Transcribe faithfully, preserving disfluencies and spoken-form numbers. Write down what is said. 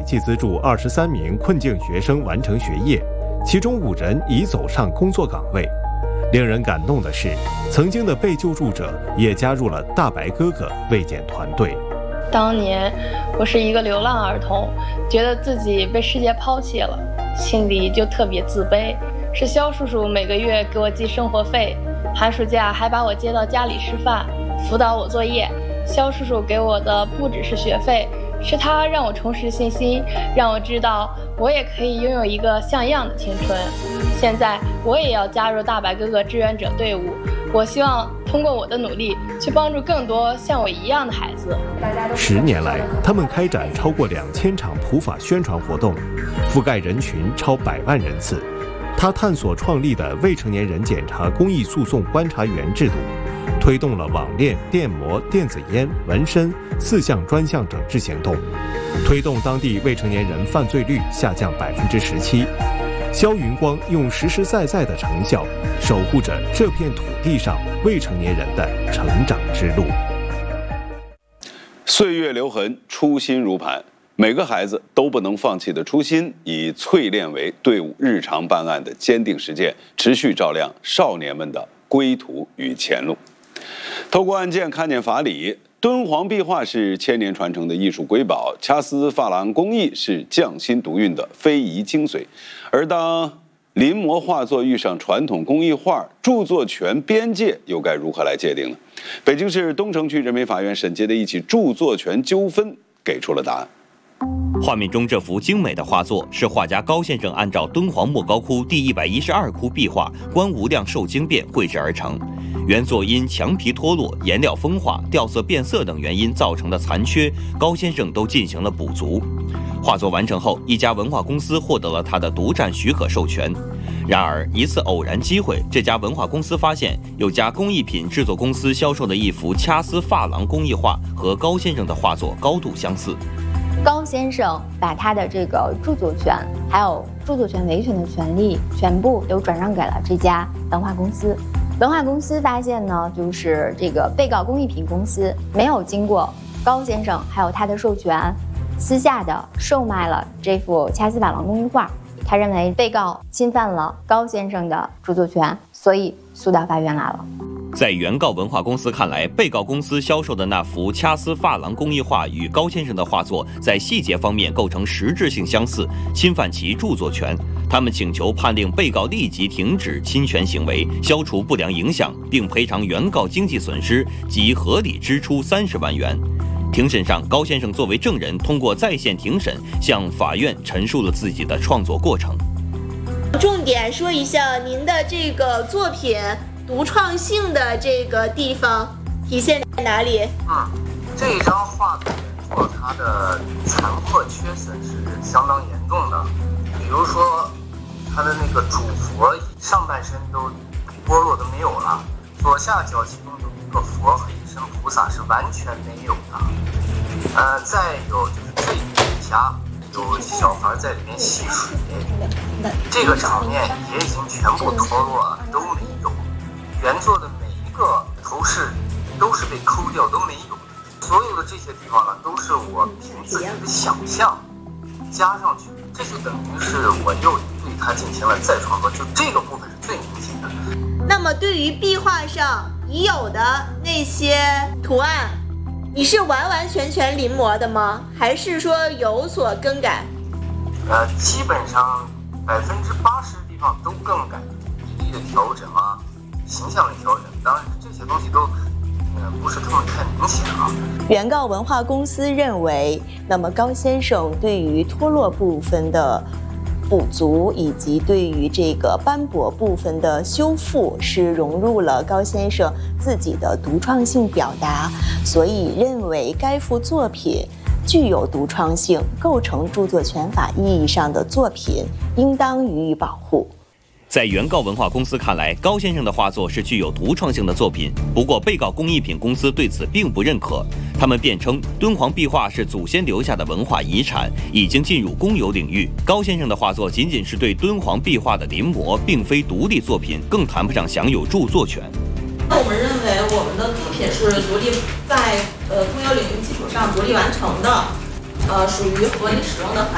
计资助二十三名困境学生完成学业，其中五人已走上工作岗位。令人感动的是，曾经的被救助者也加入了大白哥哥慰藉团队。 当年我是一个流浪儿童，觉得自己被世界抛弃了，心里就特别自卑。是肖叔叔每个月给我寄生活费，寒暑假还把我接到家里吃饭，辅导我作业。肖叔叔给我的不只是学费，是他让我重拾信心，让我知道我也可以拥有一个像样的青春。现在我也要加入大白哥哥志愿者队伍，我希望通过我的努力去帮助更多像我一样的孩子。 十年来，他们开展超过两千场普法宣传活动，覆盖人群超百万人次。他探索创立的未成年人检察公益诉讼观察员制度，推动了网恋、电摩、电子烟、纹身四项专项整治行动，推动当地未成年人犯罪率下降百分之十七。肖云光用实实在在的成效，守护着这片土地上未成年人的成长之路。 岁月留痕，初心如磐。每个孩子都不能放弃的初心，以淬炼为队伍日常办案的坚定实践，持续照亮少年们的归途与前路。透过案件看见法理，敦煌壁画是千年传承的艺术瑰宝，掐丝珐琅工艺是匠心独运的非遗精髓。而当临摹画作遇上传统工艺画，著作权边界又该如何来界定呢？北京市东城区人民法院审结的一起著作权纠纷给出了答案。 画面中这幅精美的画作是画家高先生按照敦煌莫高窟第一百一十二窟壁画《观无量寿经变》绘制而成。原作因墙皮脱落、颜料风化、掉色变色等原因造成的残缺，高先生都进行了补足。画作完成后，一家文化公司获得了他的独占许可授权。然而，一次偶然机会，这家文化公司发现有家工艺品制作公司销售的一幅掐丝珐琅工艺画和高先生的画作高度相似。 高先生把他的这个著作权还有著作权维权的权利全部都转让给了这家文化公司。文化公司发现呢，就是这个被告工艺品公司没有经过高先生还有他的授权，私下的售卖了这幅掐丝珐琅工艺画。他认为被告侵犯了高先生的著作权，所以诉到法院来了。 在原告文化公司看来，被告公司销售的那幅掐丝珐琅工艺画与高先生的画作在细节方面构成实质性相似，侵犯其著作权。他们请求判令被告立即停止侵权行为，消除不良影响，并赔偿原告经济损失及合理支出三十万元。庭审上，高先生作为证人，通过在线庭审向法院陈述了自己的创作过程。 重点说一下您的这个作品独创性的这个地方体现在哪里？ 嗯，这一张画的原作，它的残破缺损是相当严重的。比如说，它的那个主佛上半身都剥落都没有了，左下角其中有一个佛和一身菩萨是完全没有的。呃，再有就是最底下有小孩在里面戏水，这个场面也已经全部脱落了，都没有。原作的每一个头饰都是被抠掉，都没有。所有的这些地方呢，都是我凭自己的想象加上去，这就等于是我又对它进行了再创作，就这个部分是最明显的。 那么对于壁画上已有的那些图案，你是完完全全临摹的吗？还是说有所更改？ 呃，基本上百分之八十的地方都更改，比例的调整啊，形象的调整，当然这些东西都呃不是特么太明显啊。 原告文化公司认为，那么高先生对于脱落部分的补足以及对于这个斑驳部分的修复是融入了高先生自己的独创性表达，所以认为该幅作品具有独创性，构成著作权法意义上的作品，应当予以保护。 在原告文化公司看来，高先生的画作是具有独创性的作品，不过被告工艺品公司对此并不认可。他们辩称，敦煌壁画是祖先留下的文化遗产，已经进入公有领域。高先生的画作仅仅是对敦煌壁画的临摹，并非独立作品，更谈不上享有著作权。 我们认为，我们的作品是独立在呃公有领域基础上独立完成的，呃，属于合理使用的。